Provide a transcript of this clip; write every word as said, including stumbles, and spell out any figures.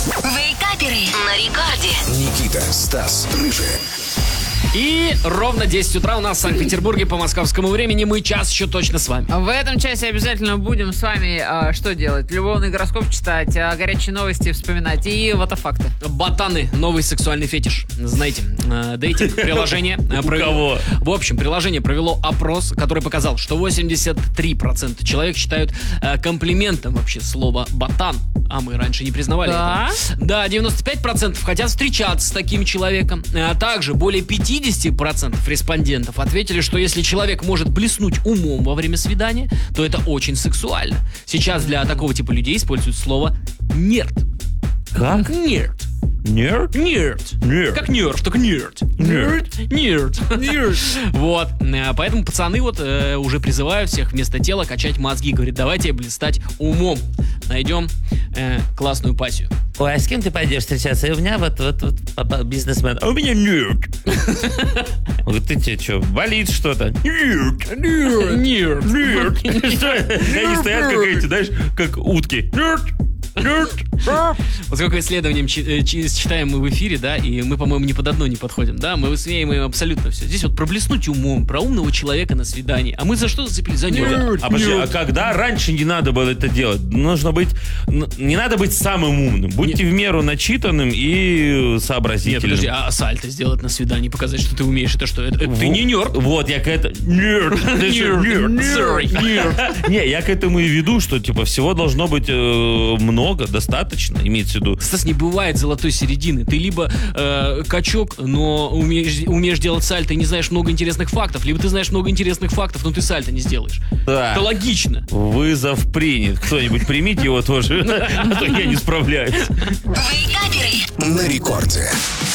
Вейкаперы на рекорде. Никита, Стас, Рыжий. И ровно десять утра у нас в Санкт-Петербурге по московскому времени. Мы час еще точно с вами. В этом часе обязательно будем с вами а, что делать? Любовный гороскоп читать, а, горячие новости вспоминать и фотофакты. Ботаны, новый сексуальный фетиш. Знаете, э, дейтинг, приложение. э, У кого? В общем, приложение провело опрос, который показал, что восемьдесят три процента человек считают э, комплиментом вообще слово ботан. А мы раньше не признавали Да? этого. Да, девяносто пять процентов хотят встречаться с таким человеком. А также более пятьдесят процентов респондентов ответили, что если человек может блеснуть умом во время свидания, то это очень сексуально. Сейчас для такого типа людей используют слово «нерд». Как? Нерд. Нерд? Нерд. Нерд. Как нерд, только нерд. Нерд. Нерд. Нерд. Вот. Э, Поэтому пацаны вот э, уже призывают всех вместо тела качать мозги. Говорит, давайте блистать умом. Найдем э, классную пассию. Ой, а с кем ты пойдешь встречаться? И у меня вот, вот, вот папа бизнесмен. А у меня нерд. Он говорит, ты тебе что, болит что-то? Нерд. Нерд. Нерд. Нерд. Они стоят как эти, знаешь, как утки. Нерд. Нерд. Вот сколько исследований чи- чи- читаем мы в эфире, да, и мы, по-моему, ни под одно не подходим, да, мы высмеиваем абсолютно все. Здесь вот проблеснуть умом, про умного человека на свидании, а мы за что зацепились? За нерд. А, подожди, а когда раньше не надо было это делать? Нужно быть... н- Не надо быть самым умным. Будьте в меру начитанным и Нет, сообразительным. подожди, а сальто сделать на свидании, показать, что ты умеешь, это что? Это, это ты Во- не нерд? Вот, я к этому... Нерд. Нерд. Sorry. Не, я к этому и веду, что, типа, всего должно быть э, много, достаточно, имеется в виду. Стас, не бывает золотой середины. Ты либо э, качок, но умеешь, умеешь делать сальто и не знаешь много интересных фактов, либо ты знаешь много интересных фактов, но ты сальто не сделаешь. Да. Это логично. Вызов принят. Кто-нибудь примите его тоже, а то я не справляюсь. Вейкаперы. На рекорде.